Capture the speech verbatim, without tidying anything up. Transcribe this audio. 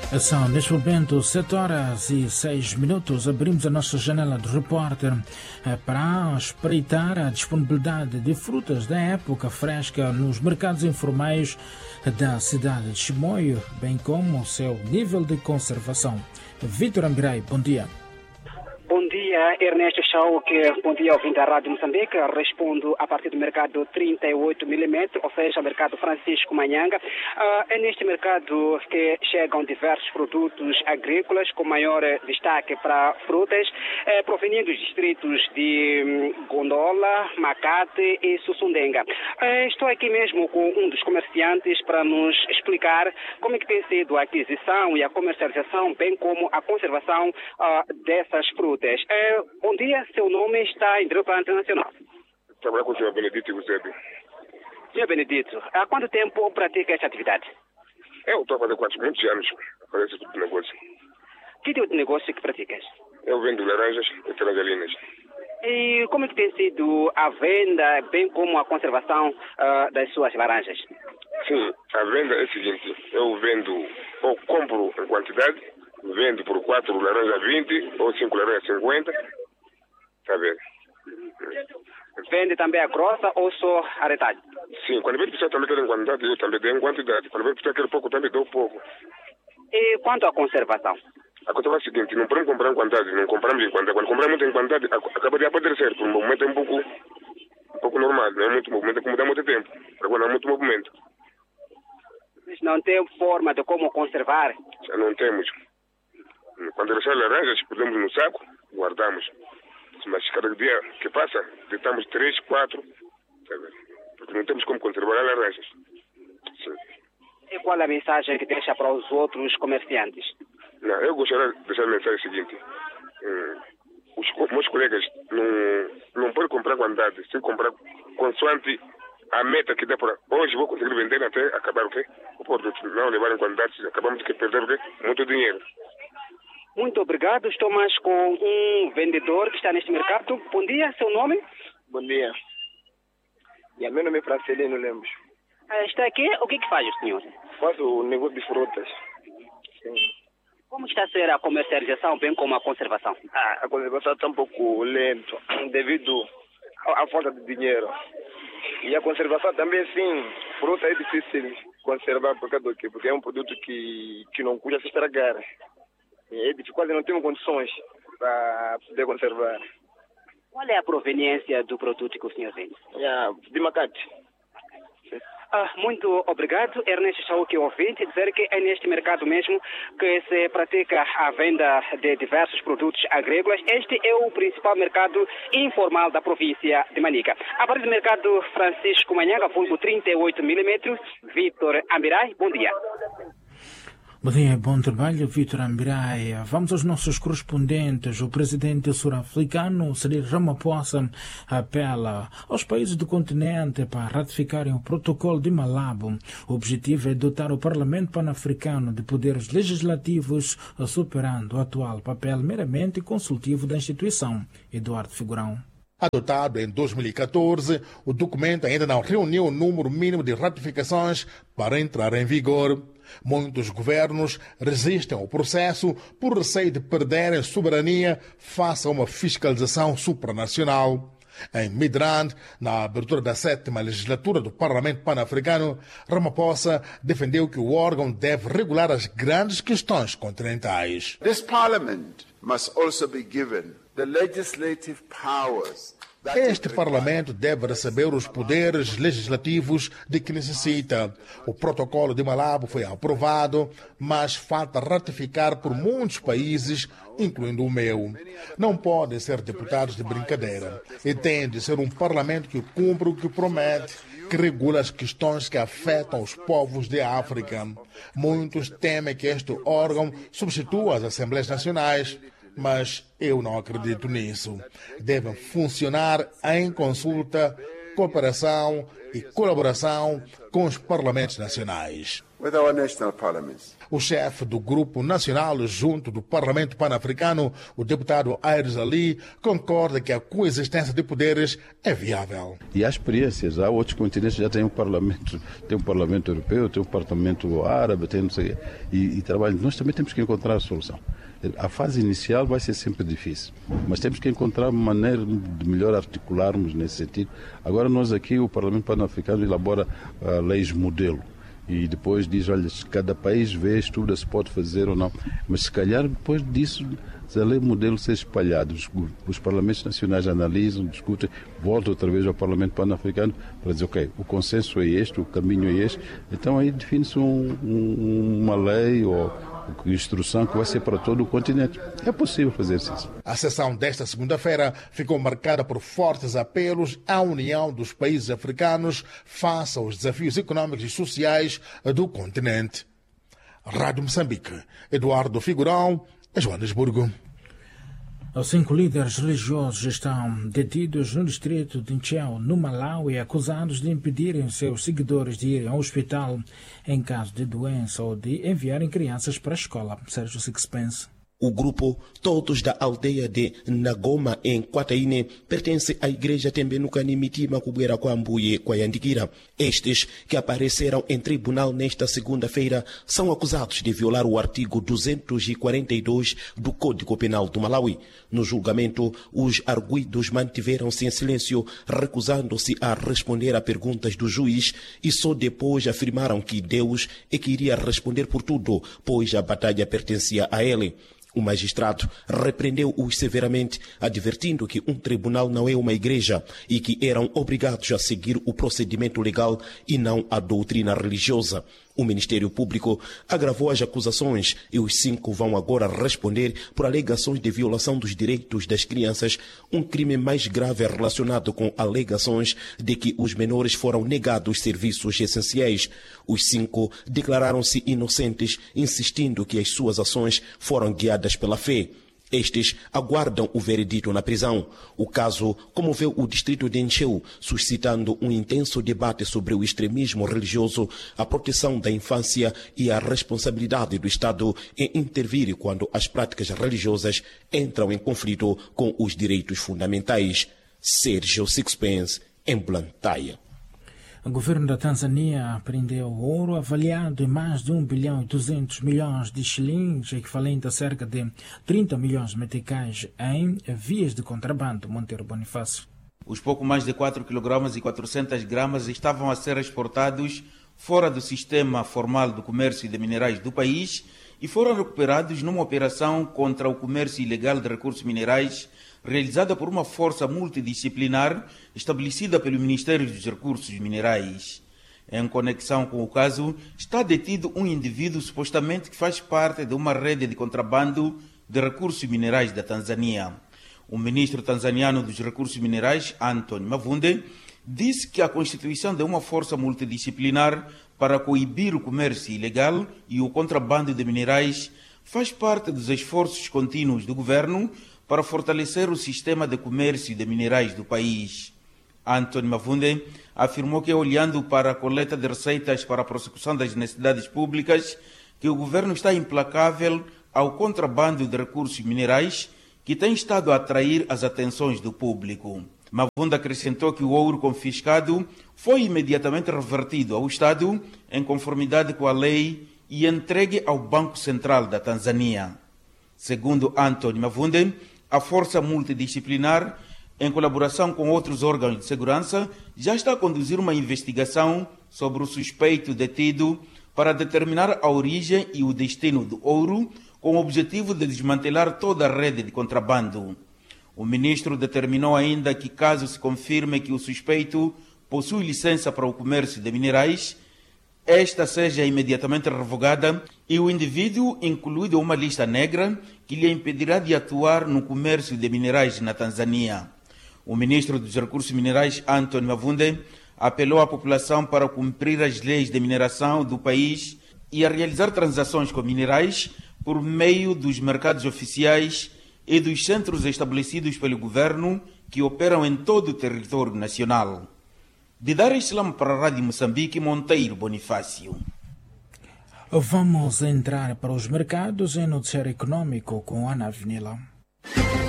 São, neste momento, sete horas e seis minutos. Abrimos a nossa janela de repórter para espreitar a disponibilidade de frutas da época fresca nos mercados informais da cidade de Chimoio, bem como o seu nível de conservação. Vítor Ambirai, bom dia. Bom dia, Ernesto Chauque. Bom dia, ouvinte da Rádio Moçambique. Respondo a partir do mercado trinta e oito milímetros, ou seja, o mercado Francisco Manhanga. Uh, é neste mercado que chegam diversos produtos agrícolas, com maior destaque para frutas, eh, provenientes dos distritos de um, Gondola, Macate e Sussundenga. Uh, estou aqui mesmo com um dos comerciantes para nos explicar como é que tem sido a aquisição e a comercialização, bem como a conservação uh, dessas frutas. É, bom dia, seu nome está em direito internacional. Trabalho com o senhor Benedito Eusébio. senhor Benedito, há quanto tempo pratica esta atividade? Eu estou a fazer quantos muitos anos para esse tipo de negócio. Que tipo de negócio que praticas? Eu vendo laranjas e tangerinas. E como é que tem sido a venda, bem como a conservação uh, das suas laranjas? Sim, a venda é a seguinte, eu vendo ou compro em quantidade, vendo por quatro laranjas vinte ou cinco laranjas cinquenta. Está vendo? Vende também a grossa ou só a retalho? Sim, quando vem pessoa também quer em quantidade, eu também dou em quantidade. Quando vem pessoa quer pouco, também dou pouco. E quanto à conservação? A conservação é a seguinte, não podemos comprar em quantidade, não compramos em quantidade. Quando compramos em quantidade, acaba de apodrecer, porque o movimento é um pouco, um pouco normal, não é muito movimento, é como dá muito tempo. Agora não é muito movimento. Não tem forma de como conservar? Já não temos. Quando recebe laranjas, podemos no saco, guardamos. Mas cada dia que passa, deitamos três, quatro, porque não temos como conservar as laranjas. Sim. E qual é a mensagem que deixa para os outros comerciantes? Não, eu gostaria de deixar a mensagem seguinte. Hum, os meus colegas não, não podem comprar quantidade, se comprar consoante a meta que dá para hoje, vou conseguir vender até acabar o quê? O produto. Não levar em quantidade, acabamos de perder o quê? Muito dinheiro. Muito obrigado. Estou mais com um vendedor que está neste mercado. Bom dia, seu nome? Bom dia. E meu nome é Francelino Lemos. Ah, está aqui. O que, que faz o senhor? Faço o negócio de frutas. Sim. Como está a ser a comercialização, bem como a conservação? Ah, a conservação está um pouco lento, devido à falta de dinheiro. E a conservação também, sim. Fruta é difícil conservar por causa do quê? Porque é um produto que, que não custa se estragar. É difícil, quase não temos condições para poder conservar. Qual é a proveniência do produto que o senhor vende? Yeah, de Macate. Ah, muito obrigado, Ernesto Chauque, ouvinte, dizer que é neste mercado mesmo que se pratica a venda de diversos produtos agrícolas. Este é o principal mercado informal da província de Manica. A partir do mercado Francisco Manhanga, vulgo trinta e oito milímetros, Vítor Ambirai, bom dia. Bom dia, bom trabalho, Vítor Ambirai. Vamos aos nossos correspondentes. O presidente sul-africano, Cyril Ramaphosa, apela aos países do continente para ratificarem o protocolo de Malabo. O objetivo é dotar o Parlamento Pan-Africano de poderes legislativos, superando o atual papel meramente consultivo da instituição. Eduardo Figurão. Adotado em dois mil e catorze, o documento ainda não reuniu o número mínimo de ratificações para entrar em vigor. Muitos governos resistem ao processo por receio de perderem soberania face a uma fiscalização supranacional. Em Midrand, na abertura da sétima legislatura do Parlamento Pan-Africano, Ramaphosa defendeu que o órgão deve regular as grandes questões continentais. This Parliament must also be given the legislative powers. Este Parlamento deve receber os poderes legislativos de que necessita. O protocolo de Malabo foi aprovado, mas falta ratificar por muitos países, incluindo o meu. Não podem ser deputados de brincadeira. E tem de ser um Parlamento que cumpra o que promete, que regula as questões que afetam os povos de África. Muitos temem que este órgão substitua as Assembleias Nacionais, mas eu não acredito nisso. Devem funcionar em consulta, cooperação e colaboração com os parlamentos nacionais. with our national parliaments. O chefe do Grupo Nacional junto do Parlamento Pan-Africano, o deputado Aires Ali, concorda que a coexistência de poderes é viável. E há experiências, há outros continentes que já têm um parlamento, tem um parlamento europeu, tem um parlamento árabe, tem não sei, e, e trabalham. Nós também temos que encontrar a solução. A fase inicial vai ser sempre difícil, mas temos que encontrar uma maneira de melhor articularmos nesse sentido. Agora nós aqui, o Parlamento Pan-Africano elabora uh, leis modelo. E depois diz, olha, cada país vê, estuda se pode fazer ou não. Mas se calhar depois disso, se a lei modelo ser espalhada, os, os parlamentos nacionais analisam, discutem, voltam outra vez ao Parlamento Pan-Africano para dizer, ok, o consenso é este, o caminho é este. Então aí define-se um, um, uma lei ou instrução que vai ser para todo o continente. É possível fazer isso. A sessão desta segunda-feira ficou marcada por fortes apelos à união dos países africanos face aos desafios econômicos e sociais do continente. Rádio Moçambique, Eduardo Figurão, Joanesburgo. Os cinco líderes religiosos estão detidos no distrito de Ncheu, no Malawi, acusados de impedirem seus seguidores de irem ao hospital em caso de doença ou de enviarem crianças para a escola. Sérgio Sixpence. O grupo Todos da aldeia de Nagoma, em Quataine, pertence à igreja Tembenucani Mitima Kubuera Kwambuye Kwayandikira. Estes, que apareceram em tribunal nesta segunda-feira, são acusados de violar o artigo duzentos e quarenta e dois do Código Penal do Malawi. No julgamento, os arguidos mantiveram-se em silêncio, recusando-se a responder a perguntas do juiz e só depois afirmaram que Deus é que iria responder por tudo, pois a batalha pertencia a ele. O magistrado repreendeu-os severamente, advertindo que um tribunal não é uma igreja e que eram obrigados a seguir o procedimento legal e não a doutrina religiosa. O Ministério Público agravou as acusações e os cinco vão agora responder por alegações de violação dos direitos das crianças, um crime mais grave relacionado com alegações de que os menores foram negados serviços essenciais. Os cinco declararam-se inocentes, insistindo que as suas ações foram guiadas pela fé. Estes aguardam o veredito na prisão. O caso comoveu o distrito de Ncheu, suscitando um intenso debate sobre o extremismo religioso, a proteção da infância e a responsabilidade do Estado em intervir quando as práticas religiosas entram em conflito com os direitos fundamentais. Sérgio Sixpence, em Blantyre. O governo da Tanzânia apreendeu ouro avaliado em mais de um bilhão e duzentos milhões de shillings, equivalente a cerca de trinta milhões de meticais, em vias de contrabando. Monteiro Bonifácio. Os pouco mais de quatro quilogramas e quatrocentas gramas estavam a ser exportados fora do sistema formal do comércio de minerais do país e foram recuperados numa operação contra o comércio ilegal de recursos minerais realizada por uma força multidisciplinar estabelecida pelo Ministério dos Recursos Minerais. Em conexão com o caso, está detido um indivíduo supostamente que faz parte de uma rede de contrabando de recursos minerais da Tanzânia. O ministro tanzaniano dos Recursos Minerais, Anthony Mavunde, disse que a constituição de uma força multidisciplinar para coibir o comércio ilegal e o contrabando de minerais faz parte dos esforços contínuos do governo para fortalecer o sistema de comércio de minerais do país. Anthony Mavunde afirmou que, olhando para a coleta de receitas para a prossecução das necessidades públicas, que o governo está implacável ao contrabando de recursos minerais que tem estado a atrair as atenções do público. Mavunde acrescentou que o ouro confiscado foi imediatamente revertido ao Estado em conformidade com a lei e entregue ao Banco Central da Tanzânia. Segundo Anthony Mavunde, a força multidisciplinar, em colaboração com outros órgãos de segurança, já está a conduzir uma investigação sobre o suspeito detido para determinar a origem e o destino do ouro, com o objetivo de desmantelar toda a rede de contrabando. O ministro determinou ainda que, caso se confirme que o suspeito possui licença para o comércio de minerais, esta seja imediatamente revogada e o indivíduo incluído em uma lista negra que lhe impedirá de atuar no comércio de minerais na Tanzânia. O ministro dos Recursos Minerais, Anthony Mavunde, apelou à população para cumprir as leis de mineração do país e a realizar transações com minerais por meio dos mercados oficiais e dos centros estabelecidos pelo governo que operam em todo o território nacional. De Dar es Salaam para a Rádio Moçambique, Monteiro Bonifácio. Vamos entrar para os mercados em noticiário econômico com Ana Avenila.